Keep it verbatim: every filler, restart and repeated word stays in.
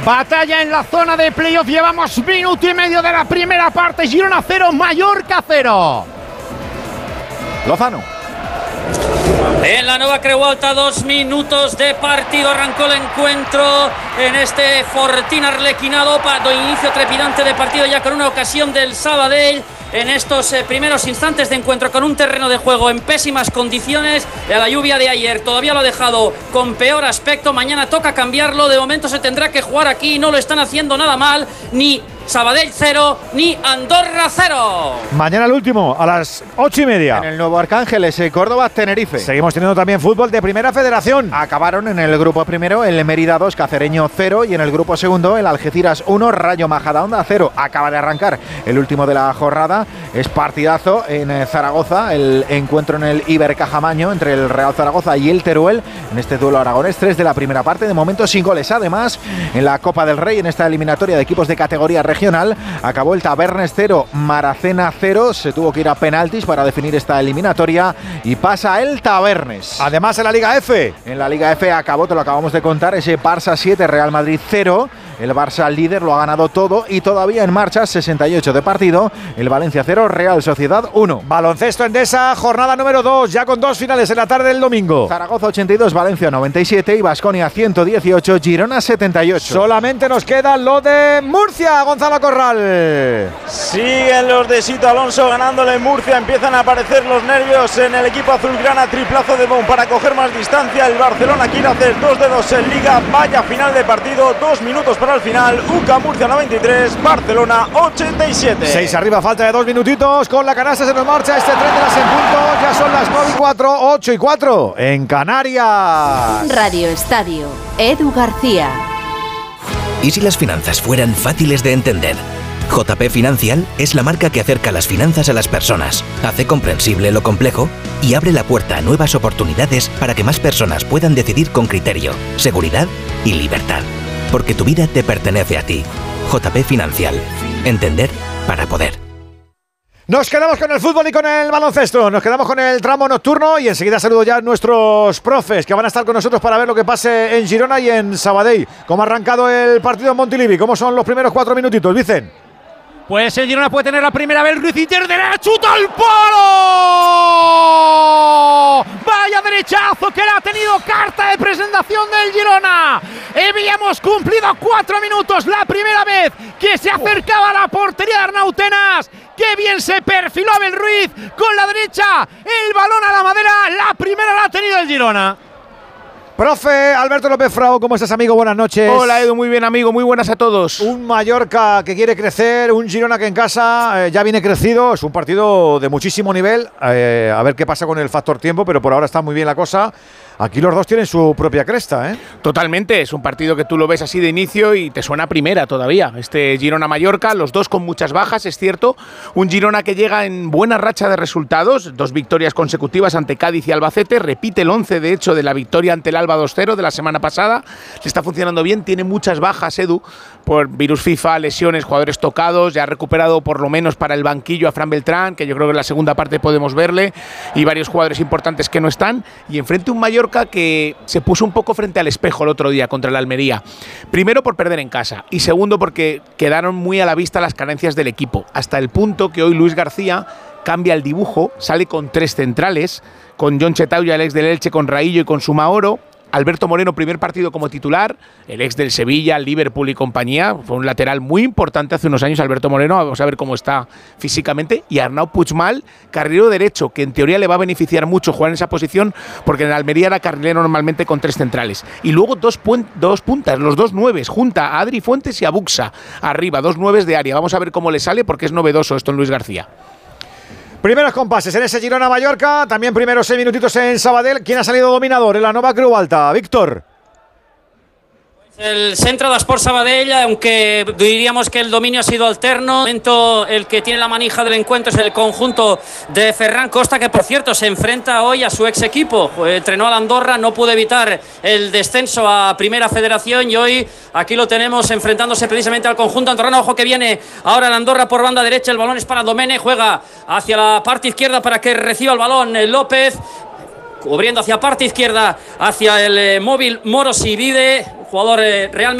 Batalla en la zona de playoff. Llevamos minuto y medio de la primera parte. Girona cero, Mallorca cero. Lozano. En la Nova Creu Alta, dos minutos de partido. Arrancó el encuentro en este Fortín Arlequinado. Para inicio trepidante de partido ya con una ocasión del Sabadell. En estos eh, primeros instantes de encuentro con un terreno de juego en pésimas condiciones. A la lluvia de ayer todavía lo ha dejado con peor aspecto. Mañana toca cambiarlo. De momento se tendrá que jugar aquí. No lo están haciendo nada mal. Ni Sabadell cero, ni Andorra cero. Mañana el último, a las ocho y media. En el Nuevo Arcángeles, Córdoba, Tenerife. Seguimos teniendo también fútbol de Primera Federación. Acabaron en el grupo primero el Mérida dos, Cacereño cero, y en el grupo segundo el Algeciras uno, Rayo Majadahonda cero. Acaba de arrancar el último de la jornada. Es partidazo en Zaragoza, el encuentro en el Ibercajamaño entre el Real Zaragoza y el Teruel. En este duelo aragonés, tres de la primera parte, de momento sin goles. Además, en la Copa del Rey, en esta eliminatoria de equipos de categoría regional, acabó el Tabernes cero, Maracena cero. Se tuvo que ir a penaltis para definir esta eliminatoria y pasa el Tabernes. Además, en la Liga F. En la Liga F acabó, te lo acabamos de contar, ese Barça siete, Real Madrid cero. El Barça líder lo ha ganado todo y todavía en marcha, sesenta y ocho de partido. El Valencia cero, Real Sociedad uno. Baloncesto Endesa, jornada número dos, ya con dos finales en la tarde del domingo. Zaragoza ochenta y dos, Valencia noventa y siete y Baskonia ciento dieciocho, Girona setenta y ocho. Solamente nos queda lo de Murcia, Gonzalo Corral. Siguen los de Sito Alonso ganándole en Murcia. Empiezan a aparecer los nervios en el equipo azulgrana. Triplazo de Bon para coger más distancia. El Barcelona quiere hacer dos de dos en Liga. Vaya final de partido, dos minutos para el final. U C A Murcia noventa y tres, Barcelona ochenta y siete. Seis arriba, falta de dos minutitos. Con la canasta se nos marcha este tren de las en punto. Ya son las nueve y cuatro, ocho y cuatro en Canarias. Radio Estadio, Edu García. ¿Y si las finanzas fueran fáciles de entender? J P Financial es la marca que acerca las finanzas a las personas, hace comprensible lo complejo y abre la puerta a nuevas oportunidades para que más personas puedan decidir con criterio, seguridad y libertad. Porque tu vida te pertenece a ti. J P Financial. Entender para poder. Nos quedamos con el fútbol y con el baloncesto. Nos quedamos con el tramo nocturno y enseguida saludo ya a nuestros profes que van a estar con nosotros para ver lo que pase en Girona y en Sabadell. ¿Cómo ha arrancado el partido en Montilivi? ¿Cómo son los primeros cuatro minutitos, Vicen? Pues el Girona puede tener la primera vez. Ruiz Inter derecha, chuta al palo. Vaya derechazo que le ha tenido carta de presentación del Girona. Habíamos cumplido cuatro minutos la primera vez que se acercaba a la portería de Arnautenas. Qué bien se perfiló Abel Ruiz con la derecha. El balón a la madera. La primera la ha tenido el Girona. Profe Alberto López Frao, ¿cómo estás, amigo? Buenas noches. Hola, Edu, muy bien, amigo, muy buenas a todos. Un Mallorca que quiere crecer, un Girona que en casa eh, ya viene crecido. Es un partido de muchísimo nivel. Eh, a ver qué pasa con el factor tiempo, pero por ahora está muy bien la cosa. Aquí los dos tienen su propia cresta, ¿eh? Totalmente, es un partido que tú lo ves así de inicio y te suena primera todavía. Este Girona-Mallorca, los dos con muchas bajas, es cierto. Un Girona que llega en buena racha de resultados, dos victorias consecutivas ante Cádiz y Albacete, repite el once de hecho de la victoria ante el Alba dos cero de la semana pasada. Le está funcionando bien, tiene muchas bajas, Edu, por virus FIFA, lesiones, jugadores tocados. Ya ha recuperado por lo menos para el banquillo a Fran Beltrán, que yo creo que en la segunda parte podemos verle, y varios jugadores importantes que no están. Y enfrente un Mallorca que se puso un poco frente al espejo el otro día contra el Almería. Primero por perder en casa y segundo porque quedaron muy a la vista las carencias del equipo, hasta el punto que hoy Luis García cambia el dibujo, sale con tres centrales, con Jon Chetauya, el ex del Elche, con Raillo y con Sumaoro. Alberto Moreno, primer partido como titular, el ex del Sevilla, Liverpool y compañía. Fue un lateral muy importante hace unos años, Alberto Moreno. Vamos a ver cómo está físicamente. Y Arnau Puigmal, carrilero derecho, que en teoría le va a beneficiar mucho jugar en esa posición, porque en Almería era carrilero normalmente con tres centrales. Y luego dos, dos puntas, los dos nueves, junta a Adri Fuentes y a Buxa. Arriba, dos nueves de área. Vamos a ver cómo le sale, porque es novedoso esto en Luis García. Primeros compases en ese Girona-Mallorca, también primeros seis minutitos en Sabadell. ¿Quién ha salido dominador en la Nova Creu Alta? Víctor. El centro de Sport Sabadell, aunque diríamos que el dominio ha sido alterno. El que tiene la manija del encuentro es el conjunto de Ferran Costa, que por cierto se enfrenta hoy a su ex equipo. Entrenó al Andorra, no pudo evitar el descenso a Primera Federación y hoy aquí lo tenemos enfrentándose precisamente al conjunto andorrano. Ojo que viene ahora el Andorra por banda derecha, el balón es para Domene, juega hacia la parte izquierda para que reciba el balón López, cubriendo hacia parte izquierda, hacia el eh, móvil Morosivide, jugador eh, realmente